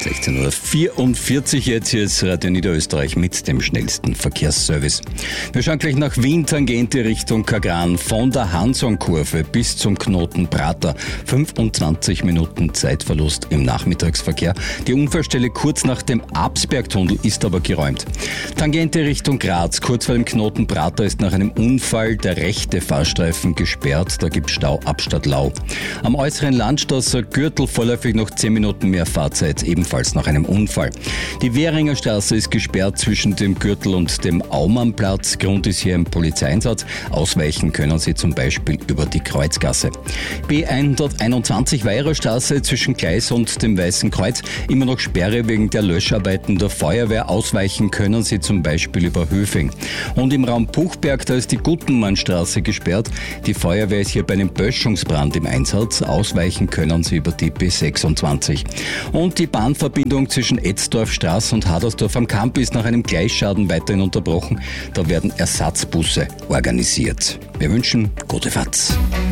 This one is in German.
16:44 Uhr jetzt. Hier ist Radio Niederösterreich mit dem schnellsten Verkehrsservice. Wir schauen gleich nach Wien, Tangente Richtung Kagran, von der Hanson-Kurve bis zum Knoten Prater. 25 Minuten Zeitverlust im Nachmittagsverkehr. Die Unfallstelle kurz nach dem Absbergtunnel ist aber geräumt. Tangente Richtung Graz, kurz vor dem Knoten Prater ist nach einem Unfall der rechte Fahrstreifen gesperrt. Da gibt es Stau ab Stadtlau. Am äußeren Landstraße Gürtel vorläufig noch 10 Minuten mehr Fahrzeit, ebenfalls nach einem Unfall. Die Währinger Straße ist gesperrt zwischen dem Gürtel und dem Aumannplatz. Grund ist hier ein Polizeieinsatz. Ausweichen können Sie zum Beispiel über die Kreuzgasse. B121 Weirerstraße zwischen Gleis und dem Weißen Kreuz. Immer noch Sperre wegen der Löscharbeiten der Feuerwehr. Ausweichen können Sie zum Beispiel über Höfing. Und im Raum Puchberg, da ist die Guttenmannstraße gesperrt. Die Feuerwehr ist hier bei einem Böschungsbrand im Einsatz. Ausweichen können Sie über die B26. Und die Bahnverbindung zwischen Etzdorfstraße und Hadersdorf am Kamp ist nach einem Gleisschaden weiterhin unterbrochen. Da werden Ersatzbusse organisiert. Wir wünschen gute Fahrt.